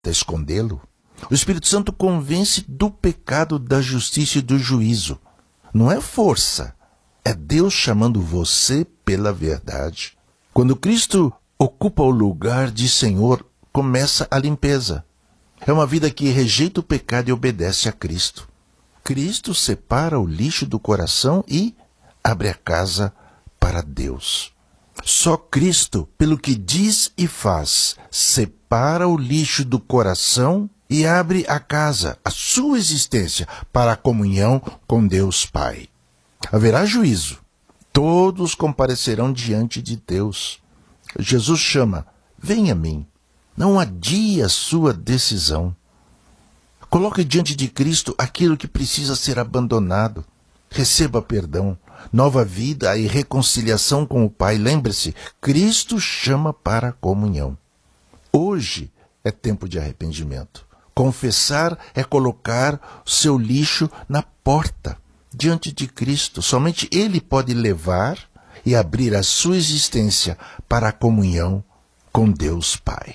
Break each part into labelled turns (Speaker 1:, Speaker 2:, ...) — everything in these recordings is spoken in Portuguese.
Speaker 1: escondê-lo. O Espírito Santo convence do pecado, da justiça e do juízo. Não é força, é Deus chamando você pela verdade. Quando Cristo ocupa o lugar de Senhor, começa a limpeza. É uma vida que rejeita o pecado e obedece a Cristo. Cristo separa o lixo do coração e abre a casa para Deus. Só Cristo, pelo que diz e faz, separa o lixo do coração e abre a casa, a sua existência, para a comunhão com Deus Pai. Haverá juízo. Todos comparecerão diante de Deus. Jesus chama: venha a mim. Não adie a sua decisão. Coloque diante de Cristo aquilo que precisa ser abandonado. Receba perdão, nova vida e reconciliação com o Pai. Lembre-se, Cristo chama para a comunhão. Hoje é tempo de arrependimento. Confessar é colocar o seu lixo na porta, diante de Cristo. Somente Ele pode levar e abrir a sua existência para a comunhão com Deus Pai.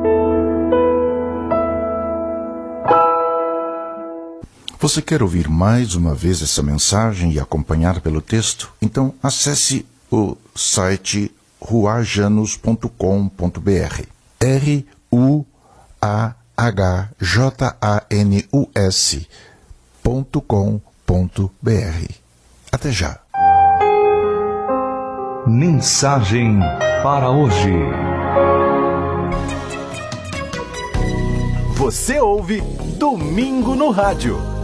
Speaker 1: Você quer ouvir mais uma vez essa mensagem e acompanhar pelo texto? Então acesse o site ruajanus.com.br. ruajanus.com.br. Até já.
Speaker 2: Mensagem para hoje. Você ouve Domingo no Rádio.